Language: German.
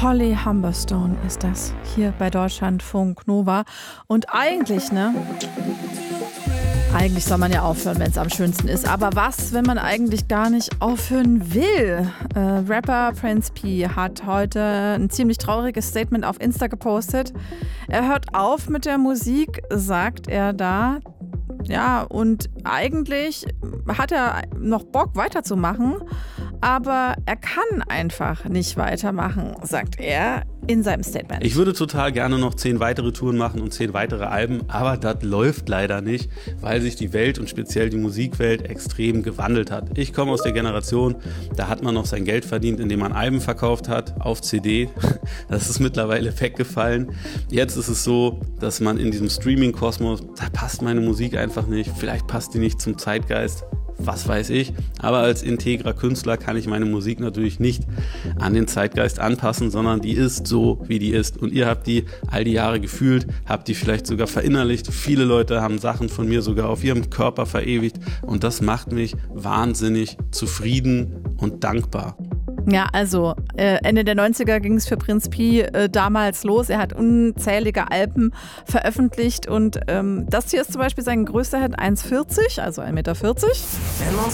Holly Humberstone ist das hier bei Deutschlandfunk Nova. Und eigentlich soll man ja aufhören, wenn es am schönsten ist. Aber was, wenn man eigentlich gar nicht aufhören will? Rapper Prince P hat heute ein ziemlich trauriges Statement auf Insta gepostet. Er hört auf mit der Musik, sagt er da. Ja, und eigentlich hat er noch Bock weiterzumachen, aber er kann einfach nicht weitermachen, sagt er in seinem Statement. Ich würde total gerne noch 10 weitere Touren machen und 10 weitere Alben, aber das läuft leider nicht, weil sich die Welt und speziell die Musikwelt extrem gewandelt hat. Ich komme aus der Generation, da hat man noch sein Geld verdient, indem man Alben verkauft hat auf CD. Das ist mittlerweile weggefallen. Jetzt ist es so, dass man in diesem Streaming-Kosmos, da passt meine Musik einfach nicht, vielleicht passt die nicht zum Zeitgeist. Was weiß ich, aber als integrer Künstler kann ich meine Musik natürlich nicht an den Zeitgeist anpassen, sondern die ist so, wie die ist. Und ihr habt die all die Jahre gefühlt, habt die vielleicht sogar verinnerlicht. Viele Leute haben Sachen von mir sogar auf ihrem Körper verewigt und das macht mich wahnsinnig zufrieden und dankbar. Ja, also Ende der 90er ging es für Prince P damals los. Er hat unzählige Alben veröffentlicht und das hier ist zum Beispiel sein größter Hit, 1,40, also 1,40 Meter.